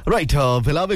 Right වෙලාවේ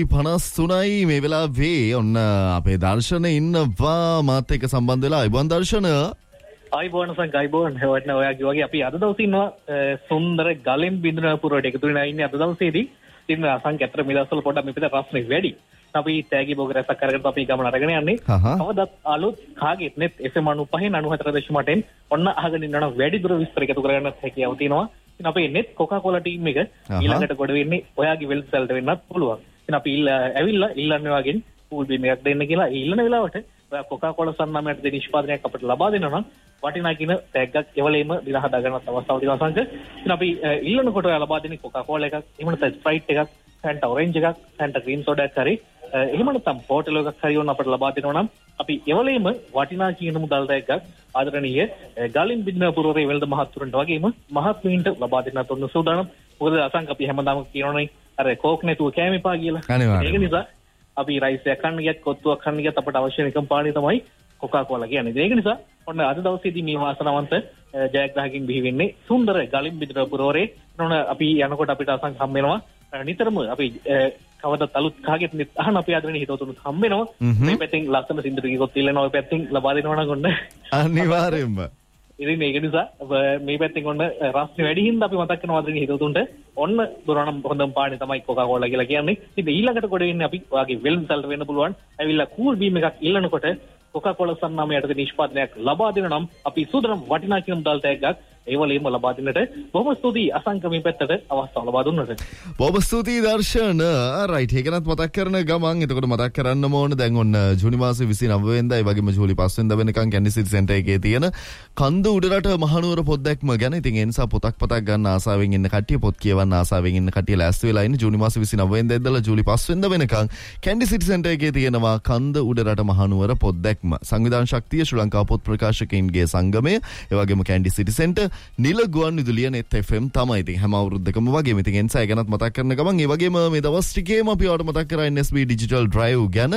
11:53යි මේ වෙලාවේ ඔන්න අපේ දර්ශන ඉන්නවා මාත් එක්ක සම්බන්ධ වෙලා අයිබෝන් දර්ශන අයිබෝන් සංගයිබෝන් හවටන ඔයාගේ වගේ අපි අද දවසේ ඉන්නවා සුන්දර ගලෙන් බිඳුන පුරවට එකතු වෙලා ඉන්නේ අද දවසේදී ඉතින් අසංකතර මිලස්සල පොඩ්ඩක් මේ පිට රස්නේ වැඩි අපි තෑගි බෝග රැසක් කරගෙන අපි ගමන අරගෙන යන්නේ කවදත් අලුත් කාගෙත් net FM 95.94.8 ඔන්න අහගෙන ඉන්නවා වැඩි දුර විස්තර එකතු කරගන්න හැකියාව තියෙනවා ඉතින් අපේ net Coca-Cola team එක ඊළඟට ගොඩ වෙන්නේ ඔයාගේ වෙල්ස් වලට වෙන්නත් පුළුවන්. ඉතින් අපි ඇවිල්ලා ඉල්ලන්නේ වගේ පූල් බීම් එකක් දෙන්න කියලා ඉල්ලන වෙලාවට ඔයා Coca-Cola සම්මානයට දෙන නිෂ්පාදනයක් අපිට ලබා දෙනවා නම් වටිනා කියන ටැග් එකක් එවලේම දිලා හදා ගන්නත් අවස්ථාවක් තියෙනවා සංක. ඉතින් අපි ඉල්ලනකොට ඔයා ලබා දෙන්නේ Coca-Cola එකක්, එහෙම නැත්නම් Sprite එකක්, Fanta Orange එකක්, Fanta Green Soda එකක් හරි එහෙම නැත්නම් බෝටල් එකක් හරි වුණ අපිට ලබා දෙනවා නම් අපි එවලේම වටිනා කියන මුදල් ටැග් එකක් ආදරණීය ගලින් බින්න පුරවරේ වෙළඳ මහත්තුරුන්ට වගේම මහත්මීන්ට ලබා දෙන්න තොන්න සූදානම්. මොකද අසංක අපි හැමදාම කියනෝනේ අර කෝක් නැතුව කෑම එපා කියලා. ඒක නිසා අපි රයිස් එකක් කන්න ගියත් කොත්තුවක් කන්න ගියත් අපට අවශ්‍ය එකම පාණිය තමයි Coca-Cola කියන්නේ. ඒක නිසා ඔන්න අද දවසේදී මේ වාසනාවන්ත ජයග්‍රාහකින් බිහි වෙන්නේ සුන්දර ගලින් බින්න පුරවරේ. ඔන්න අපි යනකොට අපිට අසංක හම් වෙනවා නිතරම අපි කවදත් අලුත් කාගෙත් අහන අපි ආදරණීය හිතවතුන් හම් වෙනවා. මේ පැත්තෙන් ලස්සන සින්දු ටිකක් ඉල්ලනවා ඔය පැත්තෙන් ලබා දෙනවා නම් ඔන්න අනිවාර්යෙන්ම. ඉතින් මේක නිසා මේ පැත්තෙන් ඔන්න රස්නේ වැඩි හින්දා අපි මතක් කරනවා ආදරණීය හිතවතුන්ට ඔන්න දොරනම් හොඳම පානේ තමයි Coca-Cola කියලා කියන්නේ. ඉතින් ඊළඟට කොට වෙන්නේ අපි ඔයාගේ වෙල්ම් සල්ට වෙන්න පුළුවන්. ඇවිල්ලා කූල් බීම් එකක් ඉල්ලනකොට Coca-Cola සම්මානයට නිෂ්පාදනයක් ලබා දෙන නම් අපි සූදානම් වටිනා කියන මුදල් ටැග් එකක් ඒවලේම ලබා දෙන්නට බොහොම ස්තුතියි අසංක මේ පැත්තට අවස්ථාව ලබා දුන්නට. බොහොම ස්තුතියි දර්ශන. රයිට් ඒකනත් මතක් කරන ගමන් එතකොට මතක් කරන්න ඕන දැන් ඔන්න ජූනි මාසේ 29 වෙනිදා ඒ වගේම ජූලි 5 වෙනිදා වෙනකන් කැන්ඩි සිටි සෙන්ටර් එකේ තියෙන කන්ද උඩරට මහනුවර පොත් දැක්ම ගැන ඉතින් ඒ නිසා පොතක් ගන්න ආසාවෙන් ඉන්න කට්ටිය පොත් කියවන්න ආසාවෙන් ඉන්න කට්ටිය ලෑස්ති වෙලා ඉන්න ජූනි මාසේ 29 වෙනිදා ඉඳලා ජූලි 5 වෙනිදා වෙනකන් කැන්ඩි සිටි සෙන්ටර් එකේ තියෙනවා කන්ද උඩරට මහනුවර පොත් දැක්ම. සංවිධාන ශක්තිය ශ්‍රී ලංකා පොත් ප්‍රකාශකයින්ගේ සංගමය ඒ වගේම කැන්ඩි සිටි සෙන්ටර් නිල ගුවන් විදුලිය net FM තමයි. ඉතින් හැම අවුරුද්දකම වගේම ඉතින් එන්සා ඒ ගැනත් මතක් කරන ගමන් ඒ වගේම මේ දවස් ටිකේම අපි ඔයාලට මතක් කරා NSB digital drive ගැන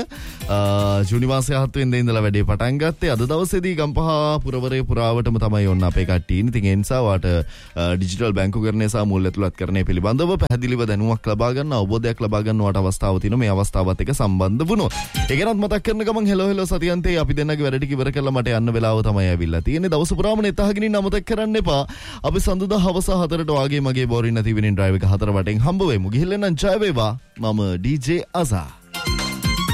ජූනි මාසයේ 7 වෙනිදා ඉඳලා වැඩේ පටන් ගත්තේ. අද දවසේදී ගම්පහ පුරවරේ පුරාවටම තමයි ඔන්න අපේ කට්ටිය ඉන්නේ. ඉතින් ඒ නිසා ඔයාලට ඩිජිටල් බැංකුකරණය සහ මූල්‍ය ඇතුළත්කරණය පිළිබඳව පැහැදිලිව දැනුමක් ලබා ගන්න අවබෝධයක් ලබා ගන්න ඔයාලට අවස්ථාව තියෙනවා. මේ අවස්ථාවත් එක්ක සම්බන්ධ වුණොත්. ඒ ගැනත් මතක් කරන ගමන් හෙලෝ සතියන්තේ අපි දෙන්නගේ වැඩ ටික ඉවර කරලා මට යන්න වෙලාව තමයි ඇවිල්ලා තියෙන්නේ. දවස පුරාම net අහගෙන ඉන්න අමතක කරන්න එපා. අපි සඳුදා හවස 4ට වාගේ මගේ බෝරින් නැති වෙනින් ඩ්‍රයිව් එක 4 වටෙන් හම්බ වෙමු. ගිහිල්ලා නම් ජය වේවා. මම DJ අසා.